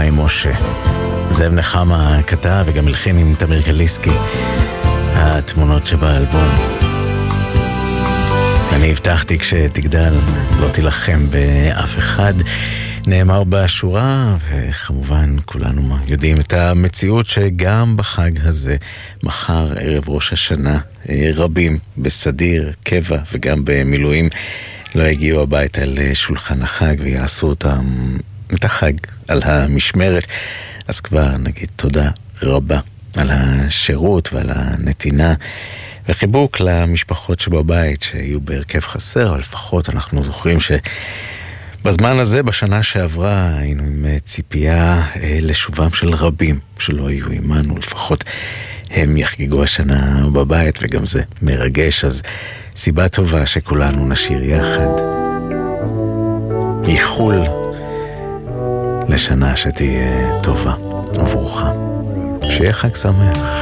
חיים משה. זאב נחמה כתב וגם הלחין עם תמיר קליסקי התמונות שבאלבום. אני הבטחתי כשתגדל לא תילחם באף אחד, נאמר בשורה, וכמובן כולנו יודעים את המציאות שגם בחג הזה, מחר ערב ראש השנה, רבים בסדיר, קבע וגם במילואים לא הגיעו הביתה לשולחן החג ויעשו אותם את החג על המשמרת. אז כבר נגיד תודה רבה על השירות ועל הנתינה, וחיבוק למשפחות שבבית שיהיו בהרכב חסר, אבל לפחות אנחנו זוכרים שבזמן הזה, בשנה שעברה, היינו עם ציפייה לשובם של רבים שלא היו עימנו, לפחות הם יחגגו השנה בבית, וגם זה מרגש, אז סיבה טובה שכולנו נשיר יחד. ייחול לשנה שתהיה טובה וברוכה. שיהיה חג שמח.